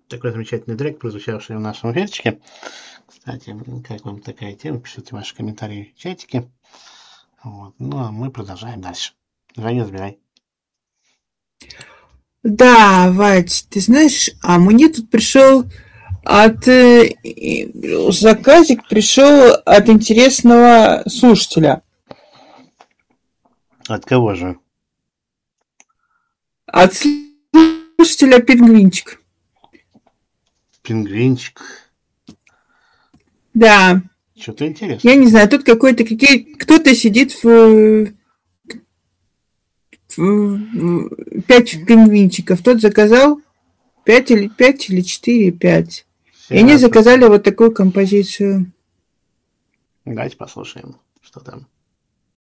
Такой замечательный трек, прозвучавший в нашем эфирчике. Кстати, как вам такая тема? Пишите ваши комментарии в чатике. Вот. Ну, а мы продолжаем дальше. Женя, забирай. Да, Вать, ты знаешь, а мне тут пришел заказик пришел от интересного слушателя. От кого же? От слушателя Пингвинчик. Пингвинчик. Да. Что-то интересно. Я не знаю, тут кто-то сидит в 5 пингвинчиков. Тот заказал 5 или 4, 5. И они заказали вот такую композицию. Давайте послушаем, что там.